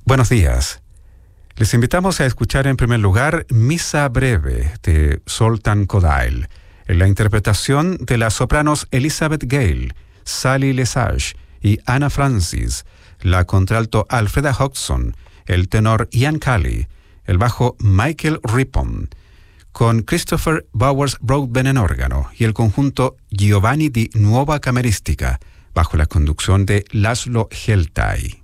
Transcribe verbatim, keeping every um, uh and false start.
Buenos días. Les invitamos a escuchar en primer lugar Misa Breve de Zoltán Kodály, en la interpretación de las sopranos Elizabeth Gale, Sally Lesage y Anna Francis, la contralto Alfreda Hodgson, el tenor Ian Calley, el bajo Michael Rippon, con Christopher Bowers Broadbent en órgano y el conjunto Giovanni di Nuova Cameristica, bajo la conducción de Laszlo Heltai.